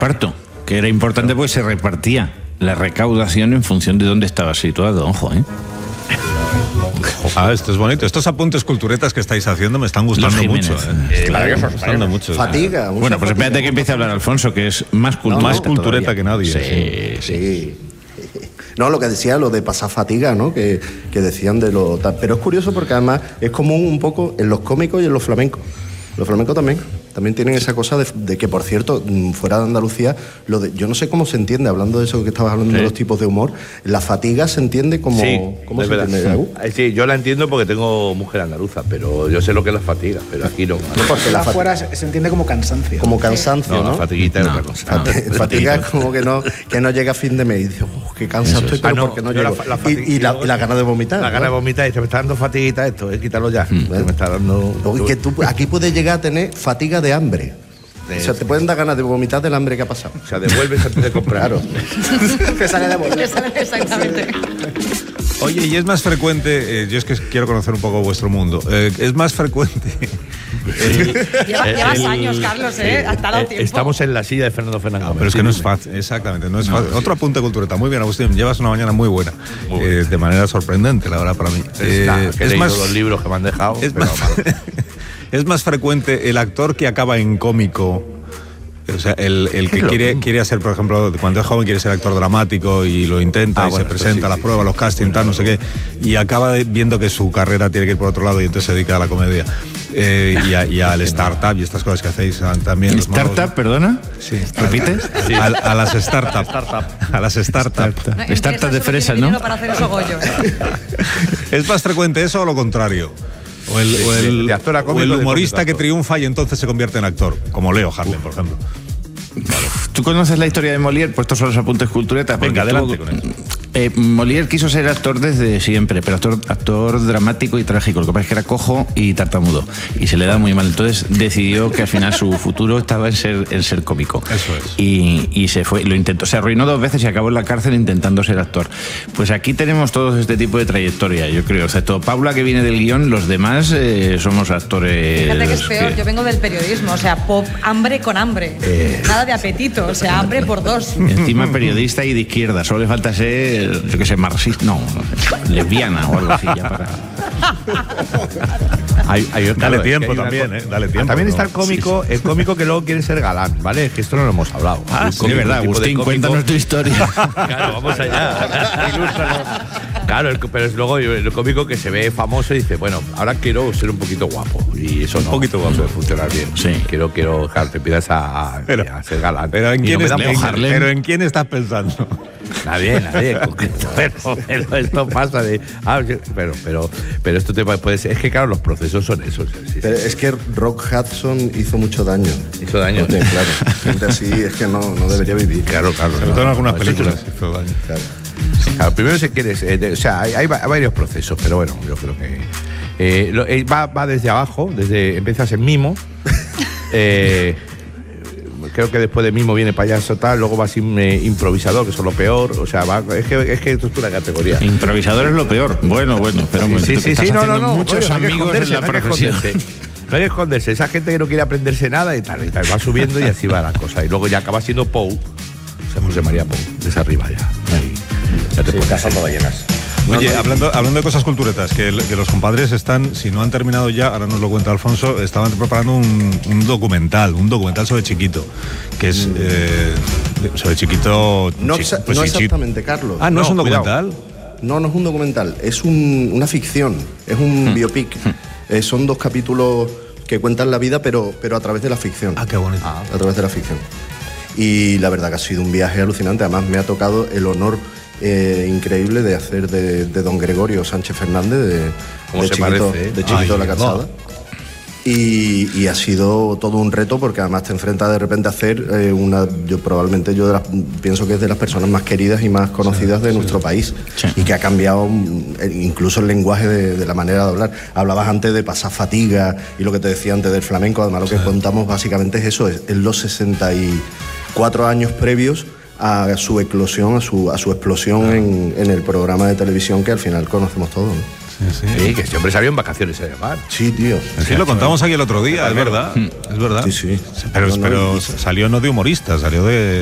Parto, que era importante porque se repartía la recaudación en función de dónde estaba situado, ojo, ¿eh? Esto es bonito. Estos apuntes culturetas que estáis haciendo me están gustando mucho. Me están gustando mucho. Fatiga. Bueno, pues espérate que empiece a hablar Alfonso, que es más cultureta que nadie. Sí. No, lo que decía, lo de pasar fatiga, ¿no? Que decían de lo... Pero es curioso porque además es común un poco en los cómicos y en los flamencos. Los flamencos también tienen esa cosa de que, por cierto, fuera de Andalucía, yo no sé cómo se entiende, hablando de eso que estabas hablando de los tipos de humor, la fatiga se entiende como... ¿Cómo se entiende? Sí, yo la entiendo porque tengo mujer andaluza, pero yo sé lo que es la fatiga, pero aquí no. Porque afuera se entiende como cansancio. Como cansancio, ¿no? La fatiguita es otra cosa. Fatiga es como que no llega a fin de mes y dices, qué cansado estoy, pero porque no llego. Y la gana de vomitar. La gana de vomitar y se me está dando fatiguita esto, quítalo ya. Se me está dando... Que tú aquí puedes llegar a tener fatiga de hambre. O sea, te pueden dar ganas de vomitar del hambre que ha pasado. O sea, devuelves antes de comprar. Claro. Te sale de volver. Exactamente. Oye, y es más frecuente, yo es que quiero conocer un poco vuestro mundo, es más frecuente... Llevas años, Carlos, ha tardado tiempo. Estamos en la silla de Fernando Fernández. Pero es que no es fácil, exactamente, no es fácil. Otro apunte cultureta. Muy bien, Agustín, llevas una mañana muy buena, de manera sorprendente, la verdad, para mí. Es más los libros que me han dejado. Es más frecuente el actor que acaba en cómico. O sea, el que quiere hacer, por ejemplo, cuando es joven quiere ser actor dramático y lo intenta y se presenta a las pruebas, los castings, tal, no sé qué, y acaba viendo que su carrera tiene que ir por otro lado y entonces se dedica a la comedia. Y al startup y estas cosas que hacéis también. ¿Startup, perdona? Sí. ¿Repites? Sí. A las startups. A las startups. Startup de fresas, ¿no? Para hacer esos gollos. ¿Es más frecuente eso o lo contrario? O el humorista que triunfa y entonces se convierte en actor, como Leo Harlem, por ejemplo. Claro. ¿Tú conoces la historia de Molière? Pues estos son los apuntes culturetas. Venga, adelante con eso. Molière quiso ser actor desde siempre, pero actor dramático y trágico. Lo que pasa es que era cojo y tartamudo y se le da muy mal. Entonces decidió que al final su futuro estaba en ser cómico. Eso es. Y se fue, lo intentó. Se arruinó 2 veces y acabó en la cárcel intentando ser actor. Pues aquí tenemos todos este tipo de trayectoria, yo creo. Excepto Paula, que viene del guión, los demás somos actores. Fíjate que es peor, yo vengo del periodismo, o sea, hambre con hambre. Nada de apetito, o sea, hambre por 2. Encima periodista y de izquierda, solo le falta ser, yo qué sé, marxista, no, lesbiana o algo así, ya para... Dale tiempo también, dale tiempo. También está el cómico que luego quiere ser galán, ¿vale? Es que esto no lo hemos hablado. Sí, es verdad, Agustín, cuéntanos tu historia. Claro, vamos allá. Ilústranos. Claro, pero es luego el cómico que se ve famoso y dice, bueno, ahora quiero ser un poquito guapo. Y eso un poquito guapo puede funcionar bien. Sí. Quiero claro, te empiezas a ser galán. Pero ¿en quién estás pensando? Nadie. Pero esto pasa de... pero esto te puede ser... Es que claro, los procesos son esos. Sí. Pero es que Rock Hudson hizo mucho daño. Hizo daño. Claro. Gente así es que no debería vivir. Claro. Sobre todo en algunas películas hizo daño. Claro, primero si quieres... o sea, hay varios procesos, pero bueno, yo creo que... va desde abajo, empiezas en mimo. Creo que después de mimo viene payaso tal, luego vas improvisador, que eso es lo peor. O sea, es que esto es una categoría. Improvisador es lo peor. Bueno, pero sí, no. Muchos amigos en la profesión. No hay que esconderse. Esa gente que no quiere aprenderse nada y tal, va subiendo y así va la cosa. Y luego ya acaba siendo Pou, o sea, José María Pou, desde arriba ya. Ahí, ya te pones cazando ballenas. Oye, hablando de cosas culturetas, que los compadres están, si no han terminado ya, ahora nos lo cuenta Alfonso, estaban preparando un documental sobre Chiquito, que es sobre Chiquito... No exactamente, Carlos. ¿No es un documental? No es un documental, es una ficción, es un biopic. Son 2 capítulos que cuentan la vida, pero a través de la ficción. Qué bonito. A través de la ficción. Y la verdad que ha sido un viaje alucinante, además me ha tocado el honor increíble de hacer de don Gregorio Sánchez Fernández de Chiquito la Calzada. Y ha sido todo un reto porque además te enfrentas de repente a hacer pienso que es de las personas más queridas y más conocidas de nuestro país y que ha cambiado incluso el lenguaje de la manera de hablar. Hablabas antes de pasar fatiga y lo que te decía antes del flamenco, además lo que contamos básicamente es eso, es los 64 años previos a su eclosión, a su explosión en el programa de televisión que al final conocemos todos, ¿no? Sí, que este hombre salió en vacaciones a llamar. Sí, tío. Sí, lo contamos aquí el otro día, es verdad. Es verdad. Sí, sí. Pero salió no de humorista, salió de